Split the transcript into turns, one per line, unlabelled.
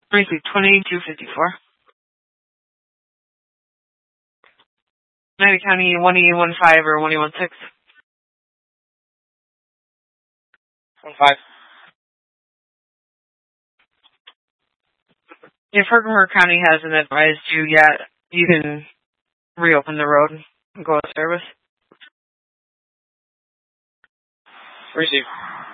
Receive 2254. Niagara County 1815 or 1816.
15.
If Herkimer County hasn't advised you yet, you can reopen the road and go with service.
Receive.